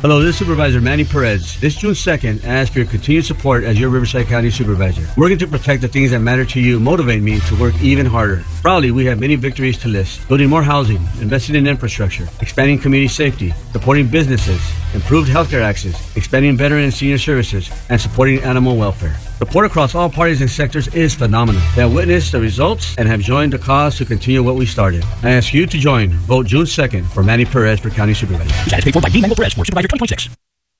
Hello, this is Supervisor Manny Perez. This June 2nd, I ask for your continued support as your Riverside County Supervisor. Working to protect the things that matter to you motivate me to work even harder. Proudly, we have many victories to list. Building more housing, investing in infrastructure, expanding community safety, supporting businesses, improved healthcare access, expanding veteran and senior services, and supporting animal welfare. Support across all parties and sectors is phenomenal. They have witnessed the results and have joined the cause to continue what we started. I ask you to join. Vote June 2nd for Manny Perez for County Supervisor. That is paid for by D. Mango Perez for Supervisor 2026.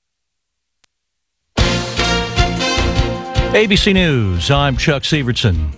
ABC News, I'm Chuck Severson.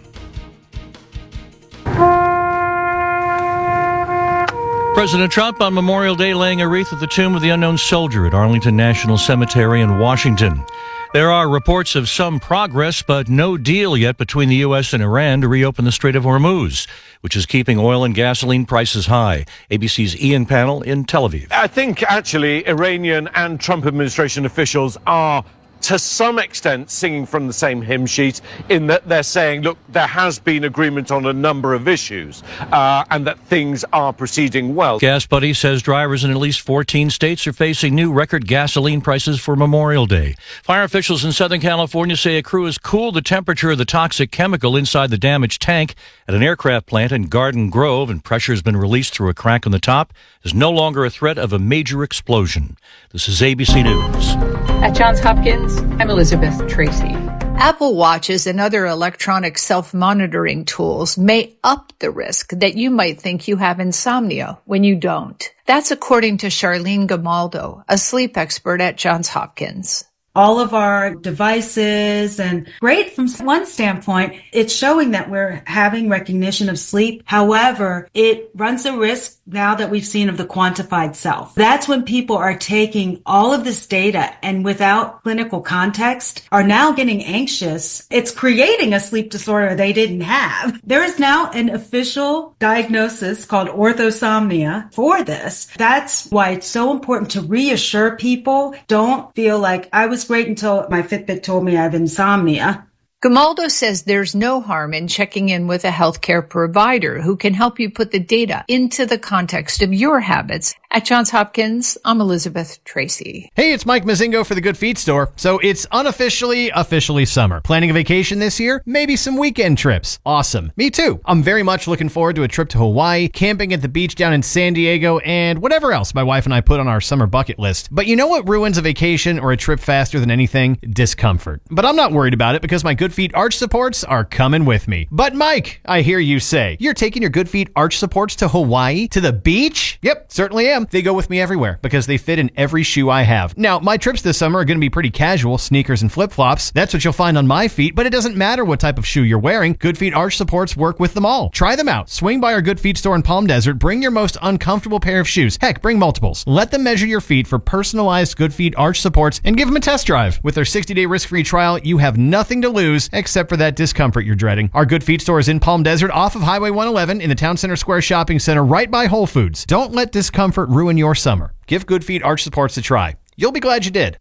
President Trump on Memorial Day laying a wreath at the tomb of the unknown soldier at Arlington National Cemetery in Washington. There are reports of some progress, but no deal yet between the U.S. and Iran to reopen the Strait of Hormuz, which is keeping oil and gasoline prices high. ABC's Ian Pannell in Tel Aviv. I think actually Iranian and Trump administration officials are to some extent singing from the same hymn sheet in that they're saying, look, there has been agreement on a number of issues and that things are proceeding well. Gas Buddy says drivers in at least 14 states are facing new record gasoline prices for Memorial Day. Fire officials in Southern California say a crew has cooled the temperature of the toxic chemical inside the damaged tank at an aircraft plant in Garden Grove, and pressure has been released through a crack on the top. There's no longer a threat of a major explosion. This is ABC News. At Johns Hopkins, I'm Elizabeth Tracy. Apple Watches and other electronic self-monitoring tools may up the risk that you might think you have insomnia when you don't. That's according to Charlene Gamaldo, a sleep expert at Johns Hopkins. All of our devices, and great from one standpoint, it's showing that we're having recognition of sleep. However, it runs a risk now that we've seen of the quantified self. That's when people are taking all of this data and without clinical context are now getting anxious. It's creating a sleep disorder they didn't have. There is now an official diagnosis called orthosomnia for this. That's why it's so important to reassure people. Don't feel like I was great until my Fitbit told me I have insomnia. Gamaldo says there's no harm in checking in with a healthcare provider who can help you put the data into the context of your habits. At Johns Hopkins, I'm Elizabeth Tracy. Hey, it's Mike Mazingo for the Good Feet Store. So it's officially summer. Planning a vacation this year? Maybe some weekend trips. Awesome. Me too. I'm very much looking forward to a trip to Hawaii, camping at the beach down in San Diego, and whatever else my wife and I put on our summer bucket list. But you know what ruins a vacation or a trip faster than anything? Discomfort. But I'm not worried about it because my Good Feet arch supports are coming with me. But Mike, I hear you say, you're taking your Good Feet arch supports to Hawaii? To the beach? Yep, certainly am. They go with me everywhere because they fit in every shoe I have. Now, my trips this summer are going to be pretty casual, sneakers and flip-flops. That's what you'll find on my feet, but it doesn't matter what type of shoe you're wearing. Good Feet arch supports work with them all. Try them out. Swing by our Good Feet store in Palm Desert. Bring your most uncomfortable pair of shoes. Heck, bring multiples. Let them measure your feet for personalized Good Feet arch supports and give them a test drive. With their 60-day risk-free trial, you have nothing to lose except for that discomfort you're dreading. Our Good Feet store is in Palm Desert off of Highway 111 in the Town Center Square Shopping Center right by Whole Foods. Don't let discomfort ruin your summer. Give Good Feet arch supports a try. You'll be glad you did.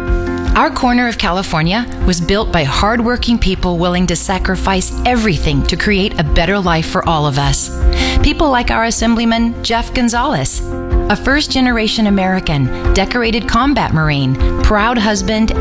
Our corner of California was built by hardworking people willing to sacrifice everything to create a better life for all of us. People like our Assemblyman Jeff Gonzalez, a first-generation American, decorated combat Marine, proud husband,